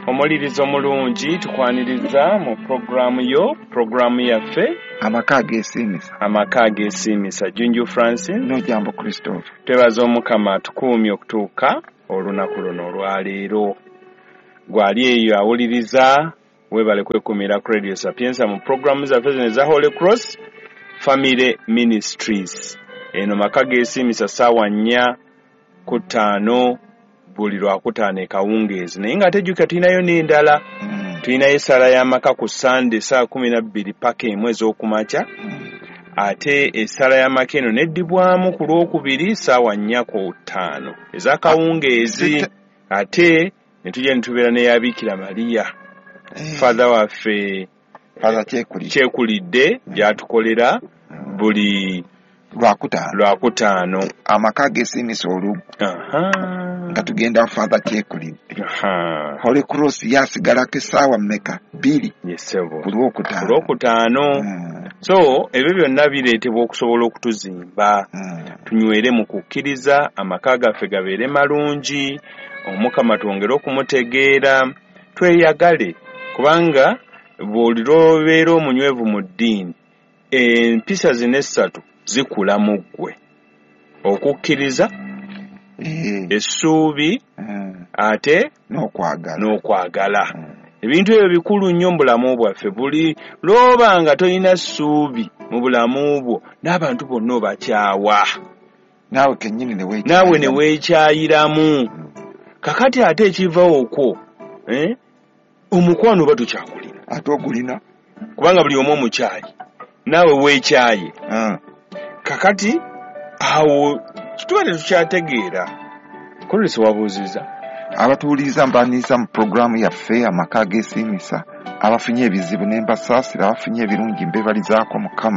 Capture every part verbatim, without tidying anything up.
Omulirizo mulungi tukwaniriza mu programu yo programu yaffe amaka agesiimisa amaka agesiimisa Junju Francis no Jambo Christopher. Twebaza Omukama tukuumye okutuuka olunaku luno olwaleero. Gwali eyo awuliriza webale kwekumira ku Radio Sapienza mu programu zaffe zino eza Holy Cross Family Ministries. Eno maka gesiimisa ssaawa nnya ku ttaano buli lwakutaano e Kawungeezi. Naye nga tejjuka tulinayo n'endala. Mm. Tulinayo essala y'amaka ku Sande saa kumi na bbiri paka emu ez'okumakya. Mm. Ate essala y'amaka eno neddibwamu ku Lwokubiri ssaawa nnya ku ttaano eza Kawungeezi. Ah, ate ne tujja ne tubeera n'eya Bikira Maria. Eh. Father waffe Father Kyekulidde Kyekulidde gy'atukolera mm. buli lwakutaano lwakutaano amaka gesiimisa olugu. Aha. Nga tugenda Father Kyekulidde. Aha. Holy Cross yasigalako essaawa mmeka? Bbiri. Yesebo. Ku Lwokutaano. Ku Lwokutaano. Mm. So ebyo byonna bireetebwa okusobola okutuzimba. Mm. Tunywere mu kukkiriza, amaka gaffe gabeere malungi, Omukama twongere okumutegeera, tweyagale kubanga buli lw'obeera omunywevu mu ddiini empisa zino essatu zikula mu ggwe: okukkiriza, eh, essuubi, mm. ate n'okwagala. n'okwagala. Mm. Ebintu ebyo bikulu nnyo mu bulamu bwaffe. Buli lw'oba nga tolina ssuubi mu bulamu bwo n'abantu bonna obakyawa, naawe kennyini ne weekyayiramu. naawe ne weekyayiramu. Mm. Kakati ate ekivaawo okwo, eh? omukwano oba tukyakulina. Ate ogulina kubanga buli omu omukyayi naawe weekyaye. Mm. Kakati awo kituba tetukyategeera. Kolesi wabuuziza abatuwuliriza mbaaniriza mu programu yaffe amaka agesiimisa, abafunye ebizibu ne mbasaasira, abafunye ebirungi mbebalizaako Mukama.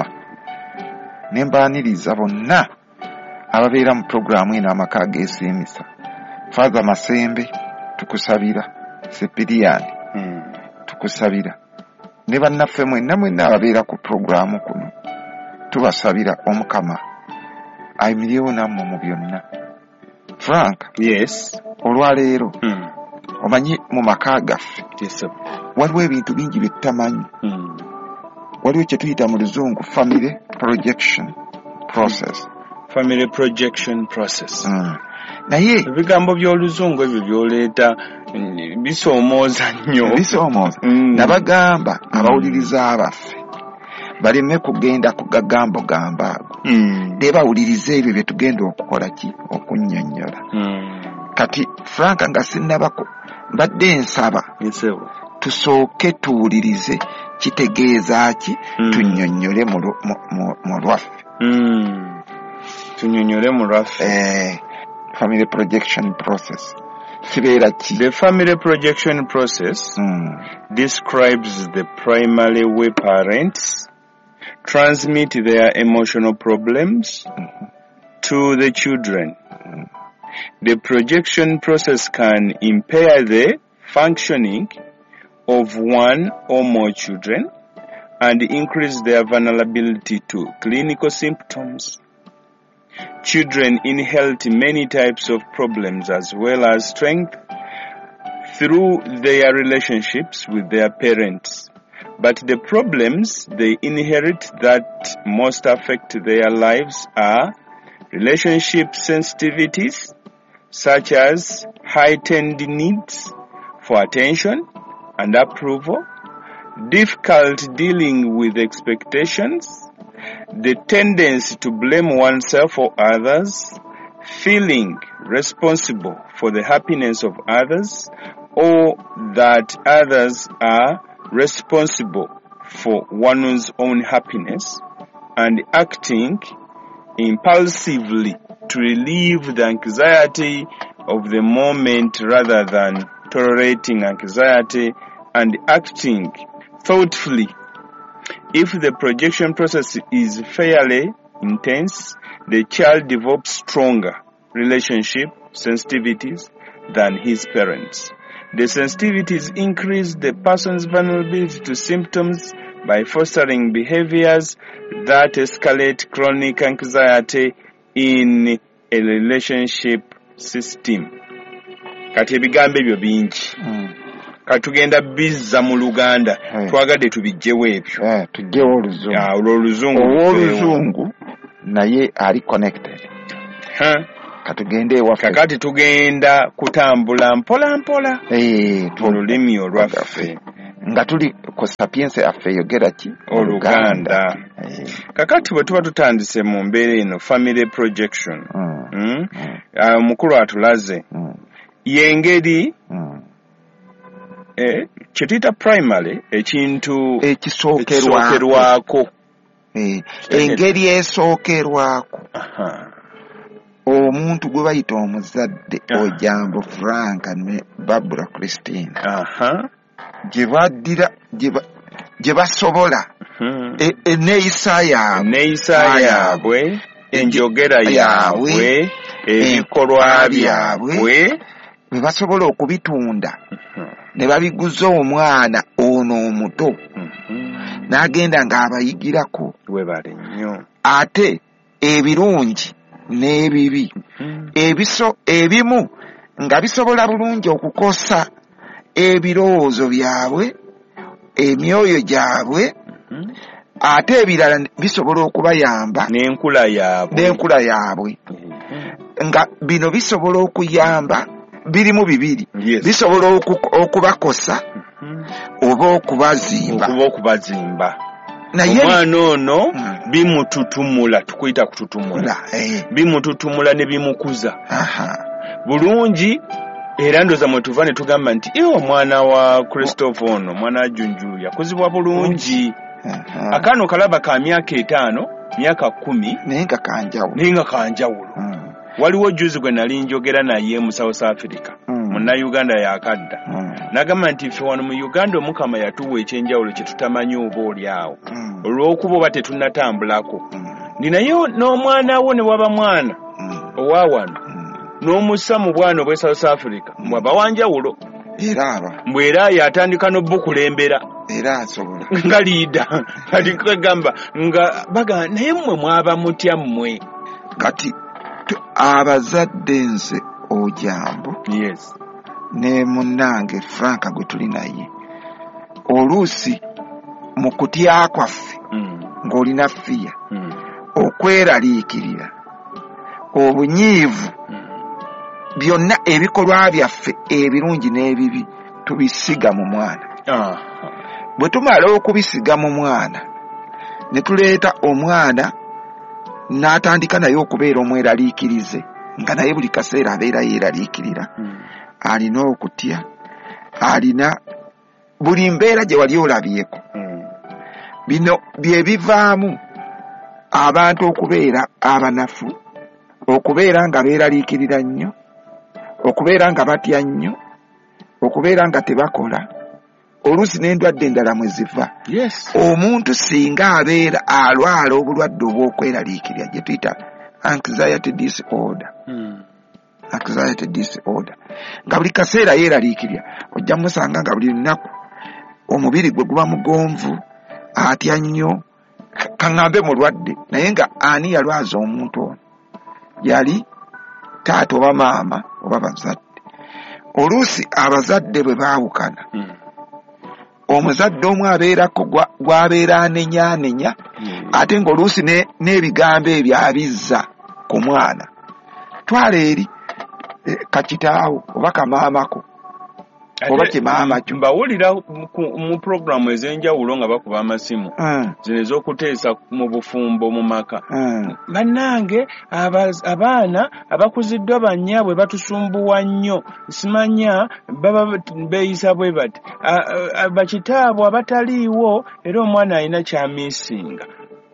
Ne mbaaniriza bonna ababeera mu programu eno amaka agesiimisa. Father Masembe tukusabira, Sepiriani hmm. tukusabira, ne bannaffe mwenna mwenna ababeera ku programu kuno tubasabira Omukama ayimirewo nammwe mu byonna. Frank, yes, olwaleero hmm. omanyi mu maka gaffe yes, waliwo ebintu bingi bye tutamanyi. hmm. Waliwo kye tuyita mu luzungu family projection process. Family projection process. Mm. Naye ebigambo by'oluzungu ebyo byoleeta bisoomooza nnyo. Bisoomooza. Mm. Nabagamba abawuliriza abaffe baleme kugenda ku gagambo gamba ago. Mm. Ne bawulirize ebyo bye tugenda okukola ki okunnyonnyola. Mm. Kati Frank nga sinnabako mbadde nsaba Yesebo. tusooke tuwulirize kitegeeza ki, mm. tunnyonnyole mu mu mu lwaffe. Mm. Tunnyonnyole mu lwaffe. Eh, family projection process kibeera ki? The family projection process mm. describes the primary way parents transmit their emotional problems mm-hmm. to the children. mm. The projection process can impair the functioning of one or more children and increase their vulnerability to clinical symptoms. Children inherit many types of problems as well as strength through their relationships with their parents. But the problems they inherit that most affect their lives are relationship sensitivities, such as heightened needs for attention and approval, difficult dealing with expectations, the tendency to blame oneself or others, feeling responsible for the happiness of others, or that others are responsible for one's own happiness, and acting impulsively to relieve the anxiety of the moment rather than tolerating anxiety, and acting thoughtfully. If the projection process is fairly intense, the child develops stronger relationship sensitivities than his parents. The sensitivities increase the person's vulnerability to symptoms by fostering behaviors that escalate chronic anxiety in a relationship system. Kati ebigambo ebyo bingi. Mm. katugenda bizza mu Luganda Eh. twagadde tubijjewo ebyo Eh, tujjewo oluzungu. Ah, olwo oluzungu Ow'oluzungu naye ali connected. Ha, Katugende ewaffe. kakati tugenda kutambula mpola mpola Eh, mu lulimi olwaffe nga tuli ku sapiensi yaffe eyogera ki? Oluganda. Eh, kakati bwe tuba tutandise mu mbeera eno family projection mm, mm? mm, Ah, omukulu atulaze mm, yengeri mm. eh, kye tuyita primary ekintu Ekisookerwako. ekisookerwako. Eh, engeri esookerwako Aha. omuntu gwe bayita omuzadde Ah. Ojambo Frank ne Barbara Christine Aha. gye baddira gye ba- gye basobola Hmm. e- enneeyisa yaabwe Enneeyisa yaabwe, enjogera yaabwe, yaabwe, ebikolwa byabwe. bwe basobola okubitunda Mhm. ne babiguza omwana ono omuto Mhm. n'agenda ng'abayigirako Webale nnyo. ate ebirungi n'ebibi Mhm. ebiso ebimu nga bisobola bulungi okukosa ebirowoozo byabwe emyoyo gyabwe Mhm. ate ebirala bisobola okubayamba N'enkula yaabwe. n'enkula yaabwe Mhm. nga bino bisobola okuyamba birimu bibiri Yes. bisobola oku- okubakosa Mhm. oba okubazimba Okuba okubazimba. naye Omwana ono Hmm. bimututumula, tukuyita kututumula. la, eh, Bimututumula ne bimukuza aha, bulungi era ndoza mwe tuva ne tugamba nti "Ewe omwana wa Christopher ono mwana wa Junju yakuzibwa bulungi." aha. Akaano kalaba ka myaka etaano myaka kumi naye nga kanjawulo. naye nga kanjawulo. Hmm, Waliwo juzi gwe nali njogera naye mu South Africa hmm, Munnayuganda yakadda hmm, n'agamba nti ffe wano mu Uganda Omukama yatuwa ekyenjawulo kye tutamanyi oba oli awo hmm, olw'okuba oba tetunnatambulako. hmm, Ndi naye n'omwana wo ne waba mwana hmm, owa wano hmm. n'omussa mu bwana obw'e South Africa mbwaba wanjawulo era aba mbwera yatandika n'obbukulembera era asobola nga liida kati kwegamba nga baga naye mmwe mwaba mutya mmwe. kati tu- abazadde nze Ojambo Yes. ne munnange Frank gwe tuli naye oluusi mu kutya kwaffe Mm. ng'olina fiya Mm. okweraliikirira obunyiivu Mm. byonna ebikolwa byaffe ebirungi n'ebibi tubisiga mu mwana. Ah. Bwe tumala okubisiga mu mwana ne tuleeta omwana n'atandika naye okubeera omweraliikirize nga naye buli kaseera abeera yeeraliikirira, Mm. alina okutya, alina buli mbeera gye wali olabyeko. Mm. Bino bye bivaamu abantu okubeera abanafu, okubeera nga beeraliikirira nnyo, okubeera nga batya nnyo, okubeera nga tebakola, oluusi n'endwadde endala mwe ziva. Yes. Omuntu singa abeera alwala obulwadde obw'okweraliikirira gye tuyita anxiety disorder, Mm. anxiety disorder, nga buli kaseera yeeraliikirira, ojja musanga nga buli lunaku omubiri gwe guba mugonvu, atya nnyo. Kaŋŋambe mulwadde naye nga ani yalwaza omuntu ono? Yali taata oba maama oba bazadde. Oluusi abazadde bwe baawukana, Mm. omuzadde omu abeerako gwa- gw'abeera anenyaanenya, Mm. ate ng'oluusi ne- n'ebigambo ebyo abizza ku mwana. Twala eri eh, kakitaawo oba kamaamako oba Ate, kimaama kyo. mbawulira mu- ku- mu programu ez'enjawulo nga bakuba amasimu Mm, zino ez'okuteesa mu bufumbo mu maka. mm, Bannange abaz- abaana abakuziddwa bannyaabwe batusumbuwa nnyo, simanya baba beeyisa bwe bati. A- a- bakitaabwe abataliiwo era omwana alina kyamisinga.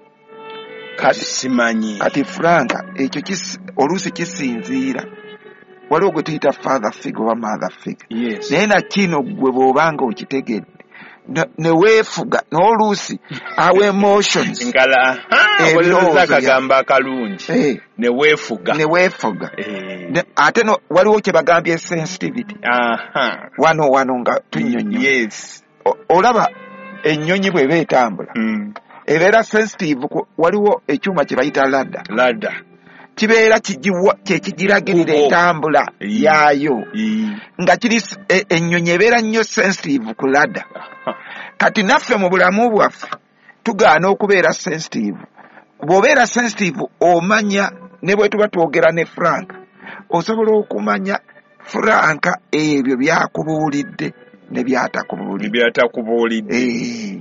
Kati simanyi. kati Franka ekyo kisi- oluusi kisinziira waliwo gwe tuyita father figure oba mother figure. Yes. Naye na kino gwe bw'obanga okitegedde ne- ne weefuga n'oluusi our emotions Ngala Ebirowoozo ebirowoozo bya- akagambo akalungi eh, ne weefuga. ne weefuga. Eh. Ne- ate no waliwo kye bagambye sensitivity Aha. wano wano nga tunyonyo. Yes. O- olaba ennyonyi bw'eba etambula Mm. ebeera sensitive ku- waliwo ekyuma kye bayita ladda. Ladda. kibeera kigiwa kyekigiragirira entambula yaayo nga kiri ennyonyi ebeera nnyo sensitive ku ladder. Kati naffe mu bulamu bwaffe tugaana okubeera sensitive. Bw'obeera sensitive omanya ne bwe tuba twogera ne Frank osobola okumanya Frank ebyo byakubuulidde ne byatakubuulidde. Byatakubuulidde.